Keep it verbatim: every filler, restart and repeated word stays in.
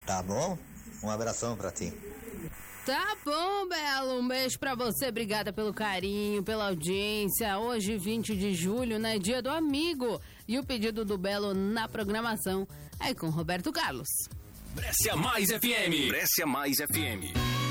Tá bom? Um abração pra ti. Tá bom, Belo, um beijo pra você, obrigada pelo carinho, pela audiência. Hoje, vinte de julho, né, dia do amigo, e o pedido do Belo na programação é com Roberto Carlos. Brescia Mais F M. Brescia Mais F M.